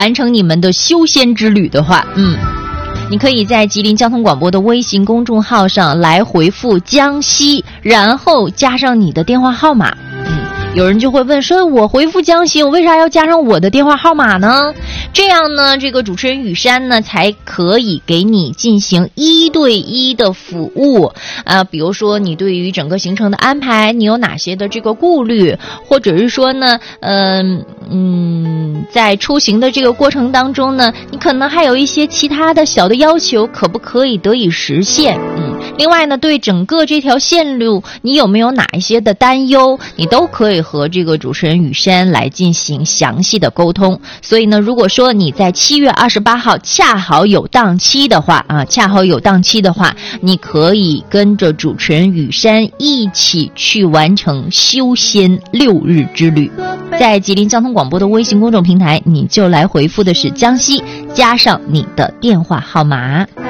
完成你们的修仙之旅的话，你可以在吉林交通广播的微信公众号上来回复江西，然后加上你的电话号码。有人就会问说，我回复江西，我为啥要加上我的电话号码呢？这样呢，这个主持人雨珊呢才可以给你进行1对1的服务比如说你对于整个行程的安排，你有哪些的这个顾虑，或者是说呢，在出行的这个过程当中呢，你可能还有一些其他的小的要求，可不可以得以实现？另外呢，对整个这条线路，你有没有哪一些的担忧，你都可以和这个主持人雨珊来进行详细的沟通。所以呢，如果说你在7月28号恰好有档期的话你可以跟着主持人雨珊一起去完成修仙6日之旅。在吉林交通广播的微信公众平台，你就来回复的是江西，加上你的电话号码。